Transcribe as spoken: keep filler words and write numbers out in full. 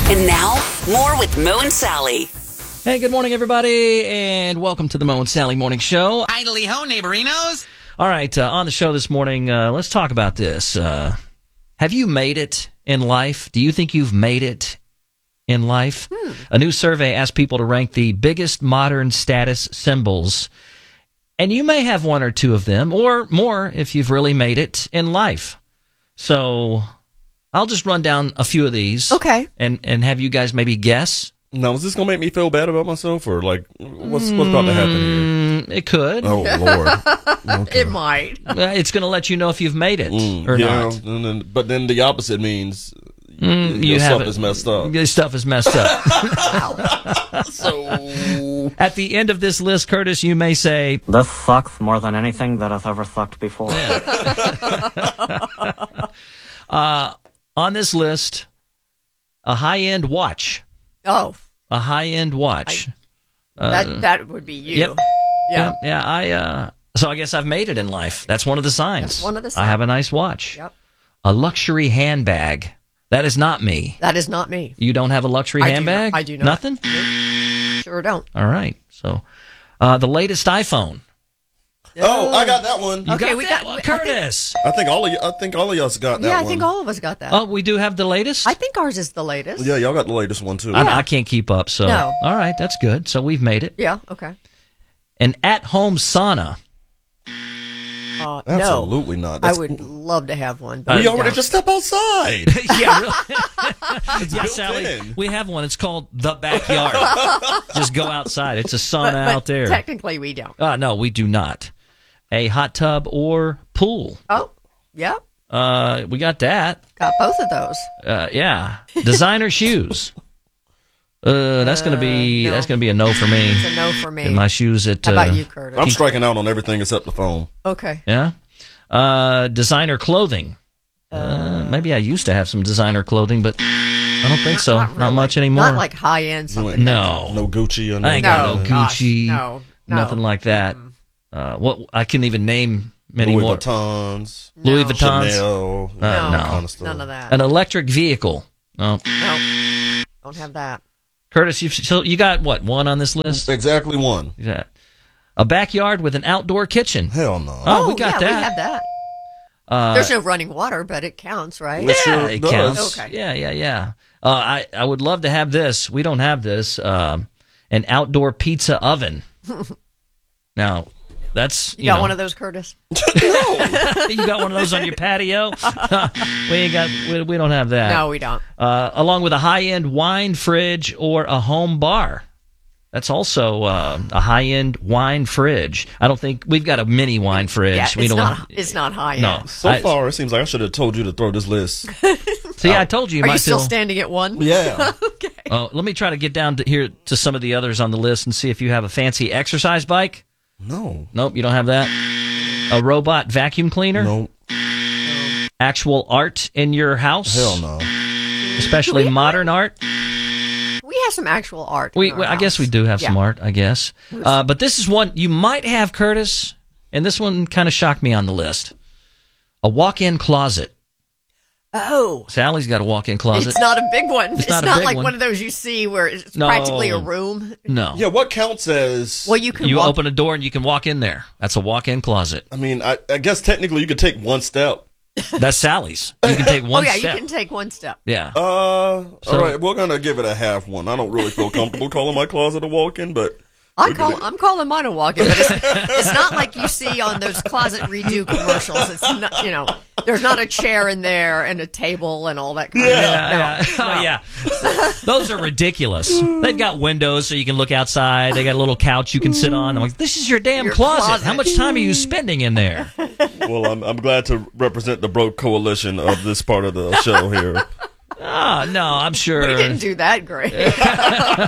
And now, more with Mo and Sally. Hey, good morning, everybody, and welcome to the Mo and Sally Morning Show. Idly ho, neighborinos. All right, uh, on the show this morning, uh, let's talk about this. Uh, have you made it in life? Do you think you've made it in life? Hmm. A new survey asked people to rank the biggest modern status symbols, and you may have one or two of them, or more if you've really made it in life. So I'll just run down a few of these. Okay. And, and have you guys maybe guess. Now, is this going to make me feel bad about myself, or like, what's what's about to happen here? It could. Oh, Lord. Okay. It might. Uh, It's going to let you know if you've made it Mm, or yeah, not. and then, but then the opposite means Mm, your you stuff haven't- is messed up. Your stuff is messed up. So, At the end of this list, Curtis, you may say, This sucks more than anything that has ever sucked before. uh, on this list, a high-end watch. Oh, A high-end watch. Uh, that that would be you. Yep. Yeah. Yeah, yeah, I, uh, so I guess I've made it in life. That's one of the signs. That's one of the I signs. have a nice watch. Yep. A luxury handbag. That is not me. That is not me. You don't have a luxury I do handbag? not- I do not. Nothing? Sure don't. All right. So, uh, the latest iPhone. oh, I got that one. You Okay, got we that got- one, I think- Curtis. I think all of you. I think all of y'all's got that Yeah, I one. think all of us got that. Oh, we do have the latest? I think ours is the latest. Yeah, y'all got the latest one too. I, I can't keep up, so. No. All right, that's good. So we've made it. Yeah. Okay. An at-home sauna. Uh, Absolutely no. not. I That's- would love to have one. But we we already don't. just step outside. yeah, really. yeah, built Sally, in. we have one. It's called the backyard. Just go outside. It's a sauna But, but out there. technically, we don't. Uh, no, we do not. A hot tub or pool. Oh, yeah. Uh, we got that. Got both of those. Uh, yeah. Designer shoes. Uh, that's gonna be no. that's gonna be a no for me. It's a no for me. Get my shoes at. How about uh, you, Curtis? I'm striking out on everything except the phone. Okay. Yeah. Uh, designer clothing. Uh, maybe I used to have some designer clothing, but I don't think so. Not, Not really. much anymore. Not like high end something. no. No Gucci. Or I ain't no, got no No, gosh, Gucci. no, no. Nothing like that. Uh, what I couldn't even name many Louis more. Vuittons. Louis No. Vuittons. Chanel. Uh, that no. kind of stuff. None of that. An electric vehicle. Oh, No. Don't have that. Curtis, you so you got what one on this list? Exactly one. You got a backyard with an outdoor kitchen. Hell no. Oh, we got yeah, that. we have that. Uh, There's no running water, but it counts, right? It yeah, sure it does. counts. Okay. Yeah, yeah, yeah. Uh, I I would love to have this. We don't have this. Um, an outdoor pizza oven. Now, that's You, you, got know, one of those, Curtis? you got one of those on your patio. we ain't got. We, we don't have that. No, we don't. Uh, along with a high-end wine fridge or a home bar. That's also uh, a high-end wine fridge. I don't think we've got a mini wine fridge. Yeah, we it's don't. not. It's not high no. end. So I- far, it seems like I should have told you to throw this list. See, I told you. You Are might you still feel, standing at one? Yeah. Okay. Oh, let me try to get down to here to some of the others on the list and see if you have a fancy exercise bike. No. Nope, you don't have that. A robot vacuum cleaner. No. Actual art in your house. Hell no. Especially modern art. We have some actual art. We, in our we I guess house. we do have some Yeah. art. I guess. Uh, but this is one you might have, Curtis, and this one kind of shocked me on the list. A walk-in closet. Oh. Sally's got a walk-in closet. It's not a big one. It's, not not, a big like one. one of those you see where it's No. practically a room. No. Yeah, what counts as... Well, you can You walk. open a door and you can walk in there. That's a walk-in closet. I mean, I, I guess technically you could take one step. That's Sally's. You can take oh one yeah, step. you can take one step. Yeah. Uh, So- all right, we're going to give it a half one. I don't really feel comfortable calling my closet a walk-in, but... I call. I'm calling mine a walk-in, but it's, it's not like you see on those closet redo commercials. It's not. You know, there's not a chair in there and a table and all that kind Yeah, of yeah. stuff. Oh, yeah. Those are ridiculous. They've got windows so you can look outside. They got a little couch you can sit on. I'm like, this is your damn Your closet. closet. How much time are you spending in there? Well, I'm, I'm glad to represent the broke coalition of this part of the show here. Ah, no, I'm sure. We didn't do that great.